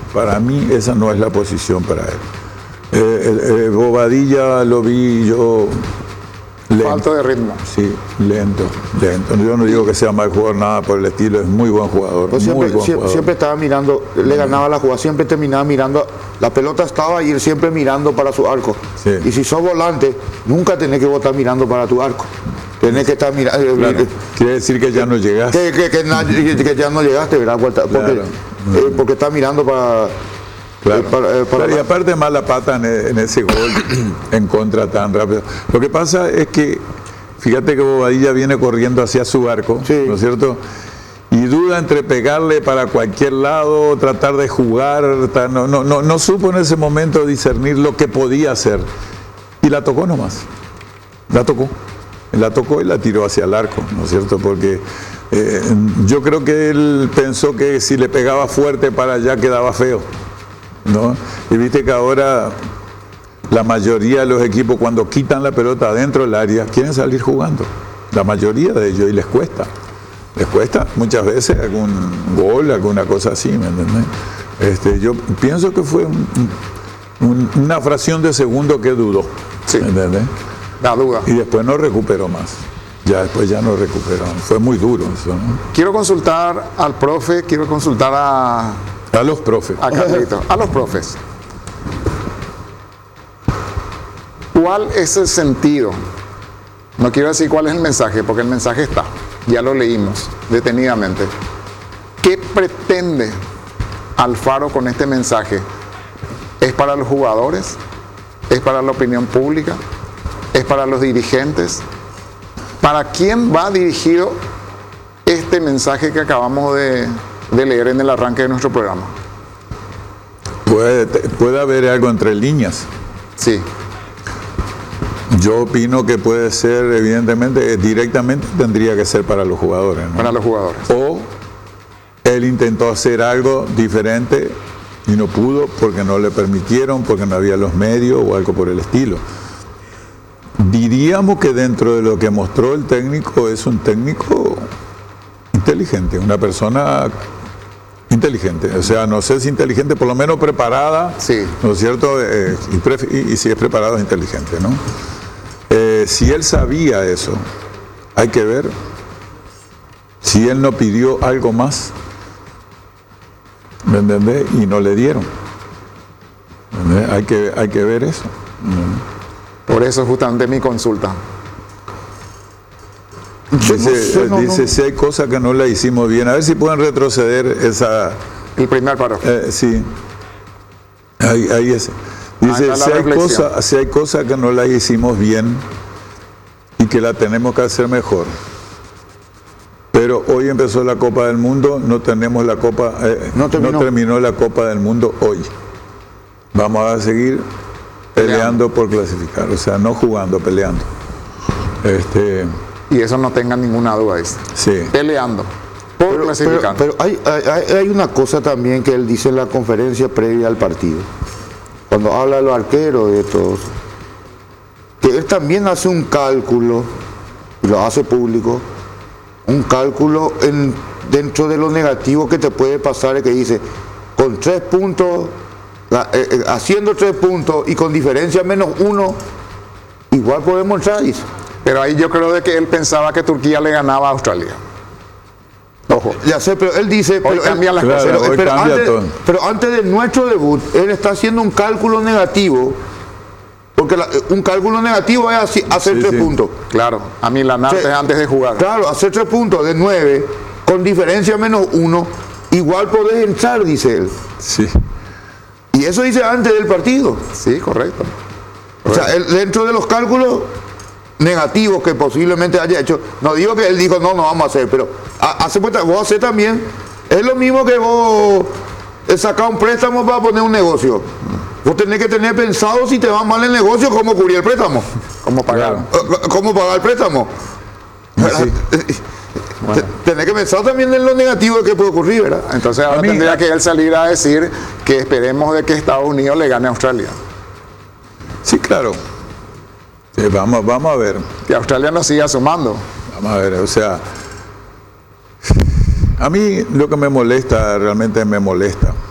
Para mí esa no es la posición para él. Bobadilla lo vi yo lento. Falta de ritmo. Sí, lento. Yo no digo que sea mal jugador, nada por el estilo, es muy buen jugador. Pues siempre estaba mirando, le ganaba la jugada, siempre terminaba mirando, la pelota estaba y él siempre mirando para su arco. Sí. Y si sos volante, nunca tenés que botar mirando para tu arco. Tenés que estar mirando. Claro. Quiere decir que ya no llegaste. Que ya no llegaste, ¿verdad? Porque está mirando para... Claro. Y aparte mala pata en ese gol en contra tan rápido. Lo que pasa es que, fíjate que Bobadilla viene corriendo hacia su arco, sí, ¿no es cierto? Y duda entre pegarle para cualquier lado, tratar de jugar, no supo en ese momento discernir lo que podía hacer. Y la tocó nomás. La tocó y la tiró hacia el arco, ¿no es cierto? Porque yo creo que él pensó que si le pegaba fuerte para allá quedaba feo, ¿no? Y viste que ahora la mayoría de los equipos cuando quitan la pelota dentro del área quieren salir jugando, la mayoría de ellos, y les cuesta muchas veces algún gol, alguna cosa así, ¿me entendés? Yo pienso que fue una fracción de segundo que dudó, sí, ¿me entendés? La duda. Y después no recuperó más. Después ya no recuperó. Fue muy duro eso, ¿no? Quiero consultar al profe, quiero consultar a los profes. A Carlito, a los profes. ¿Cuál es el sentido? No quiero decir cuál es el mensaje, porque el mensaje está. Ya lo leímos detenidamente. ¿Qué pretende Alfaro con este mensaje? ¿Es para los jugadores? ¿Es para la opinión pública? ¿Es para los dirigentes? ¿Para quién va dirigido este mensaje que acabamos de leer en el arranque de nuestro programa? Puede haber algo entre líneas. Sí. Yo opino que puede ser, evidentemente, directamente tendría que ser para los jugadores, ¿no? Para los jugadores. O él intentó hacer algo diferente y no pudo porque no le permitieron, porque no había los medios o algo por el estilo. Diríamos que dentro de lo que mostró el técnico es un técnico inteligente, una persona inteligente, o sea, no sé si inteligente, por lo menos preparada, sí, ¿no es cierto? Y si es preparado es inteligente, ¿no? Si él sabía eso, hay que ver si él no pidió algo más, ¿me entendés? Y no le dieron. Hay que ver eso. Por eso justamente mi consulta. Dice si hay cosas que no la hicimos bien, a ver si pueden retroceder esa... El primer párrafo. Sí, ahí es. Dice si hay cosas que no las hicimos bien y que la tenemos que hacer mejor. Pero hoy empezó la Copa del Mundo, no tenemos la Copa, no terminó la Copa del Mundo hoy. Vamos a seguir peleando por clasificar, o sea, no jugando, peleando. Y eso no tengan ninguna duda, dice. Sí. Peleando por clasificar. Pero hay una cosa también que él dice en la conferencia previa al partido, cuando habla de los arqueros y de todos, que él también hace un cálculo, y lo hace público, un cálculo dentro de lo negativo que te puede pasar, es que dice, con 3 puntos, haciendo 3 puntos y con diferencia -1, igual podemos entrar, dice. Pero ahí yo creo de que él pensaba que Turquía le ganaba a Australia. Ojo. Ya sé, pero él dice... Hoy cambian las cosas. Pero antes de nuestro debut, él está haciendo un cálculo negativo, porque un cálculo negativo es hacer 3 puntos. Claro, a mí la Nantes antes de jugar. Claro, hacer 3 puntos de 9, con diferencia -1, igual podés entrar, dice él. Sí. Y eso dice antes del partido. Sí, correcto. O sea, él, dentro de los cálculos negativos que posiblemente haya hecho, no digo que él dijo no vamos a hacer, pero vos hacer también, es lo mismo que vos sacar un préstamo para poner un negocio. Vos tenés que tener pensado, si te va mal el negocio, cómo cubrir el préstamo, cómo pagar, cómo pagar el préstamo. Sí. Bueno. Tenés que pensar también en lo negativo que puede ocurrir, ¿verdad? Entonces ahora tendría que él salir a decir que esperemos de que Estados Unidos le gane a Australia. Sí, claro. Vamos a ver. Que Australia nos siga sumando. Vamos a ver, o sea, a mí lo que me molesta, realmente me molesta,